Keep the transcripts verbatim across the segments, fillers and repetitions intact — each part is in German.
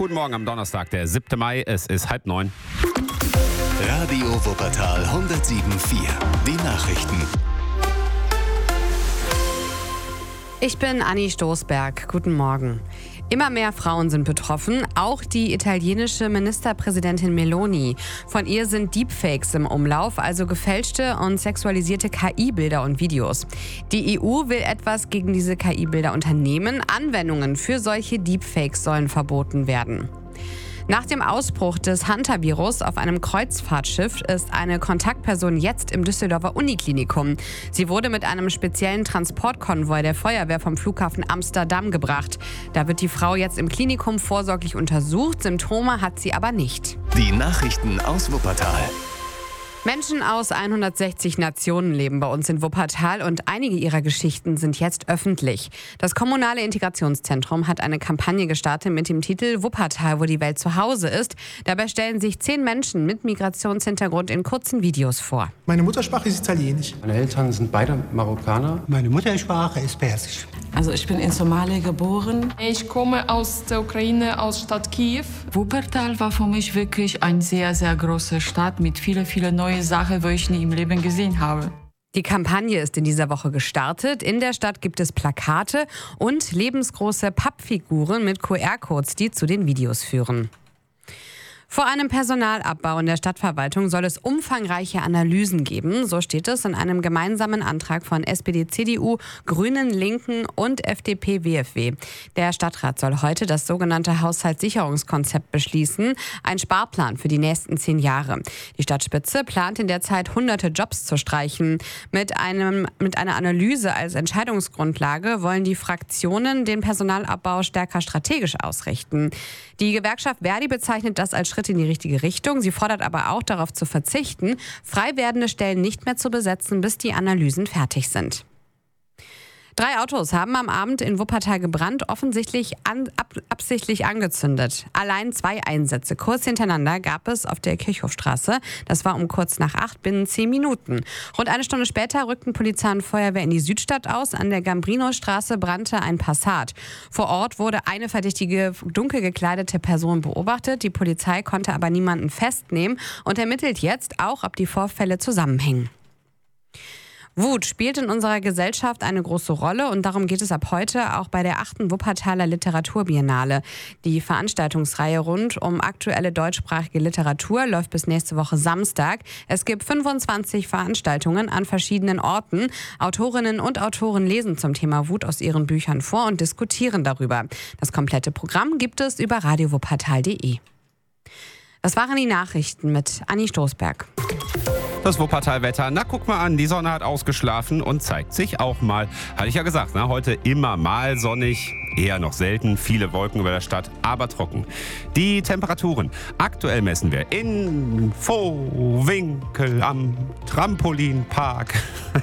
Guten Morgen am Donnerstag, der siebten Mai. Es ist halb neun. Radio Wuppertal hundertsieben Komma vier. Die Nachrichten. Ich bin Anni Stoßberg. Guten Morgen. Immer mehr Frauen sind betroffen, auch die italienische Ministerpräsidentin Meloni. Von ihr sind Deepfakes im Umlauf, also gefälschte und sexualisierte K I-Bilder und Videos. Die E U will etwas gegen diese K I-Bilder unternehmen. Anwendungen für solche Deepfakes sollen verboten werden. Nach dem Ausbruch des Hunter-Virus auf einem Kreuzfahrtschiff ist eine Kontaktperson jetzt im Düsseldorfer Uniklinikum. Sie wurde mit einem speziellen Transportkonvoi der Feuerwehr vom Flughafen Amsterdam gebracht. Da wird die Frau jetzt im Klinikum vorsorglich untersucht. Symptome hat sie aber nicht. Die Nachrichten aus Wuppertal. Menschen aus hundertsechzig Nationen leben bei uns in Wuppertal und einige ihrer Geschichten sind jetzt öffentlich. Das kommunale Integrationszentrum hat eine Kampagne gestartet mit dem Titel Wuppertal, wo die Welt zu Hause ist. Dabei stellen sich zehn Menschen mit Migrationshintergrund in kurzen Videos vor. Meine Muttersprache ist Italienisch. Meine Eltern sind beide Marokkaner. Meine Muttersprache ist Persisch. Also ich bin in Somalia geboren. Ich komme aus der Ukraine, aus Stadt Kiew. Wuppertal war für mich wirklich eine sehr, sehr große Stadt mit vielen, vielen neuen Sachen, die ich nie im Leben gesehen habe. Die Kampagne ist in dieser Woche gestartet. In der Stadt gibt es Plakate und lebensgroße Pappfiguren mit Q R-Codes, die zu den Videos führen. Vor einem Personalabbau in der Stadtverwaltung soll es umfangreiche Analysen geben. So steht es in einem gemeinsamen Antrag von S P D, C D U, Grünen, Linken und F D P, W F W. Der Stadtrat soll heute das sogenannte Haushaltssicherungskonzept beschließen, ein Sparplan für die nächsten zehn Jahre. Die Stadtspitze plant in der Zeit hunderte Jobs zu streichen. Mit, einem, mit einer Analyse als Entscheidungsgrundlage wollen die Fraktionen den Personalabbau stärker strategisch ausrichten. Die Gewerkschaft Verdi bezeichnet das als Schritt in die richtige Richtung. Sie fordert aber auch, darauf zu verzichten, frei werdende Stellen nicht mehr zu besetzen, bis die Analysen fertig sind. Drei Autos haben am Abend in Wuppertal gebrannt, offensichtlich an, ab, absichtlich angezündet. Allein zwei Einsätze kurz hintereinander gab es auf der Kirchhofstraße. Das war um kurz nach acht, binnen zehn Minuten. Rund eine Stunde später rückten Polizei und Feuerwehr in die Südstadt aus. An der Gambrinusstraße brannte ein Passat. Vor Ort wurde eine verdächtige, dunkel gekleidete Person beobachtet. Die Polizei konnte aber niemanden festnehmen und ermittelt jetzt auch, ob die Vorfälle zusammenhängen. Wut spielt in unserer Gesellschaft eine große Rolle und darum geht es ab heute auch bei der achten Wuppertaler Literaturbiennale. Die Veranstaltungsreihe rund um aktuelle deutschsprachige Literatur läuft bis nächste Woche Samstag. Es gibt fünfundzwanzig Veranstaltungen an verschiedenen Orten. Autorinnen und Autoren lesen zum Thema Wut aus ihren Büchern vor und diskutieren darüber. Das komplette Programm gibt es über radio wuppertal punkt de. Das waren die Nachrichten mit Anni Stoßberg. Das Wuppertal-Wetter, na guck mal an, die Sonne hat ausgeschlafen und zeigt sich auch mal. Hatte ich ja gesagt, ne? Heute immer mal sonnig, eher noch selten, viele Wolken über der Stadt, aber trocken. Die Temperaturen, aktuell messen wir in Vohwinkel am Trampolinpark.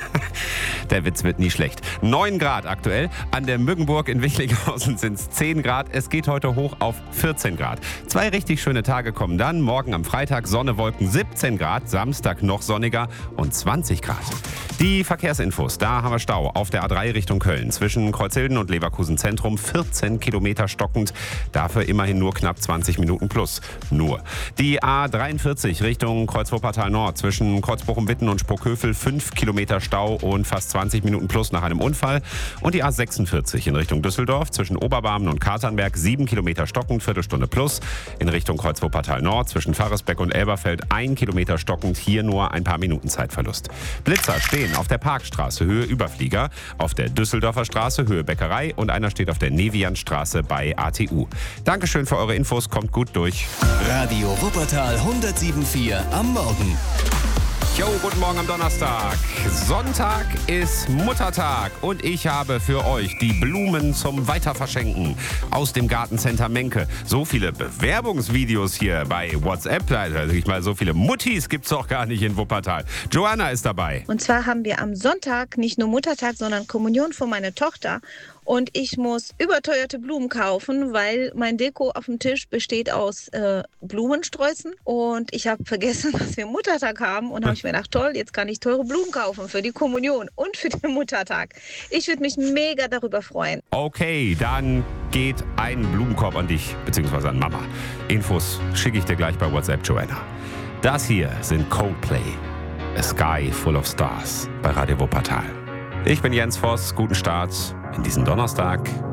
Der Witz wird nie schlecht. neun Grad aktuell, an der Mückenburg in Wichlinghausen sind es zehn Grad. Es geht heute hoch auf vierzehn Grad. Zwei richtig schöne Tage kommen dann. Morgen am Freitag Sonne, Wolken siebzehn Grad, Samstag noch sonniger und zwanzig Grad. Die Verkehrsinfos, da haben wir Stau auf der A drei Richtung Köln. Zwischen Kreuzhilden und Leverkusen Zentrum vierzehn Kilometer stockend. Dafür immerhin nur knapp zwanzig Minuten plus. Nur. Die A dreiundvierzig Richtung Kreuz-Wuppertal Nord. Zwischen Kreuzbochum-Witten und Sprockhövel fünf Kilometer Stau und fast zwanzig Minuten plus nach einem Unfall. Und die A sechsundvierzig in Richtung Düsseldorf. Zwischen Oberbarmen und Katernberg sieben Kilometer stockend, Viertelstunde plus. In Richtung Kreuz-Wuppertal Nord. Zwischen Pfarresbeck und Elberfeld ein Kilometer stockend. Hier nur ein paar Minuten Zeitverlust. Blitzer stehen auf der Parkstraße Höhe Überflieger, auf der Düsseldorfer Straße Höhe Bäckerei und einer steht auf der Nevianstraße bei A T U. Dankeschön für eure Infos, kommt gut durch. Radio Wuppertal hundertsieben Komma vier am Morgen. Jo, guten Morgen am Donnerstag. Sonntag ist Muttertag und ich habe für euch die Blumen zum Weiterverschenken aus dem Gartencenter Menke. So viele Bewerbungsvideos hier bei WhatsApp, also ich mal so viele Muttis gibt's doch gar nicht in Wuppertal. Joanna ist dabei. Und zwar haben wir am Sonntag nicht nur Muttertag, sondern Kommunion für meine Tochter. und ich muss überteuerte Blumen kaufen, weil mein Deko auf dem Tisch besteht aus äh, Blumensträußen und ich habe vergessen, dass wir Muttertag haben und habe ich mir gedacht, toll, jetzt kann ich teure Blumen kaufen für die Kommunion und für den Muttertag. Ich würde mich mega darüber freuen. Okay, dann geht ein Blumenkorb an dich, beziehungsweise an Mama. Infos schicke ich dir gleich bei WhatsApp, Joanna. Das hier sind Coldplay, A Sky Full of Stars bei Radio Wuppertal. Ich bin Jens Voss, guten Start in diesen Donnerstag.